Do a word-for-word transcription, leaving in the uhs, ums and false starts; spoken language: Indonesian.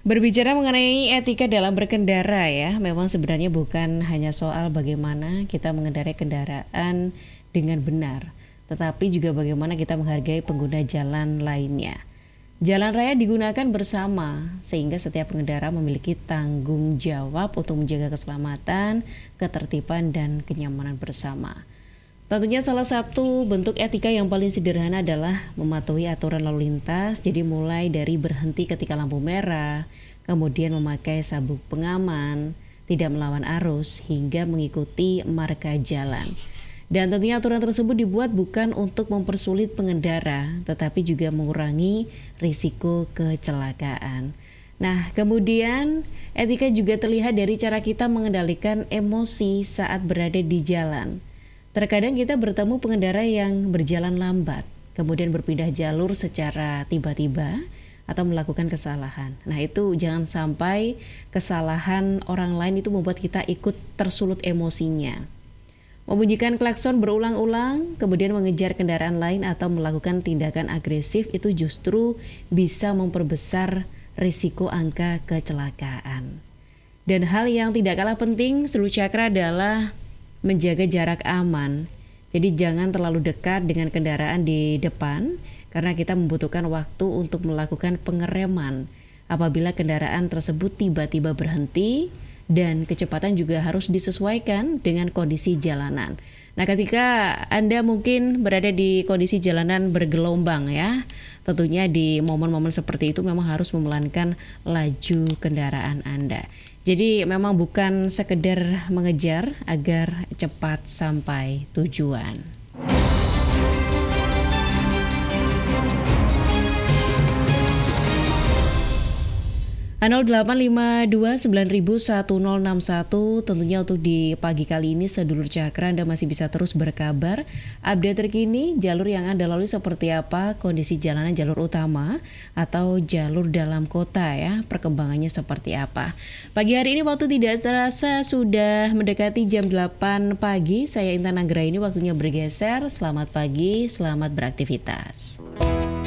Berbicara mengenai etika dalam berkendara ya, memang sebenarnya bukan hanya soal bagaimana kita mengendarai kendaraan dengan benar, tetapi juga bagaimana kita menghargai pengguna jalan lainnya. Jalan raya digunakan bersama, sehingga setiap pengendara memiliki tanggung jawab untuk menjaga keselamatan, ketertiban, dan kenyamanan bersama. Tentunya salah satu bentuk etika yang paling sederhana adalah mematuhi aturan lalu lintas, jadi mulai dari berhenti ketika lampu merah, kemudian memakai sabuk pengaman, tidak melawan arus, hingga mengikuti marka jalan. Dan tentunya aturan tersebut dibuat bukan untuk mempersulit pengendara, tetapi juga mengurangi risiko kecelakaan. Nah, kemudian etika juga terlihat dari cara kita mengendalikan emosi saat berada di jalan. Terkadang kita bertemu pengendara yang berjalan lambat, kemudian berpindah jalur secara tiba-tiba atau melakukan kesalahan. Nah, itu jangan sampai kesalahan orang lain itu membuat kita ikut tersulut emosinya. Membunyikan klakson berulang-ulang, kemudian mengejar kendaraan lain atau melakukan tindakan agresif itu justru bisa memperbesar risiko angka kecelakaan. Dan hal yang tidak kalah penting, seluruh cakra adalah menjaga jarak aman. Jadi jangan terlalu dekat dengan kendaraan di depan karena kita membutuhkan waktu untuk melakukan pengereman apabila kendaraan tersebut tiba-tiba berhenti, dan kecepatan juga harus disesuaikan dengan kondisi jalanan. Nah, ketika Anda mungkin berada di kondisi jalanan bergelombang ya, tentunya di momen-momen seperti itu memang harus memelankan laju kendaraan Anda. Jadi memang bukan sekedar mengejar agar cepat sampai tujuan. nol delapan lima dua sembilan satu nol enam satu. Tentunya untuk di pagi kali ini sedulur Cakra Anda masih bisa terus berkabar update terkini jalur yang Anda lalui seperti apa, kondisi jalanan jalur utama atau jalur dalam kota ya, perkembangannya seperti apa. Pagi hari ini waktu tidak terasa sudah mendekati jam delapan pagi. Saya Intan Anggraini, waktunya bergeser. Selamat pagi, selamat beraktivitas.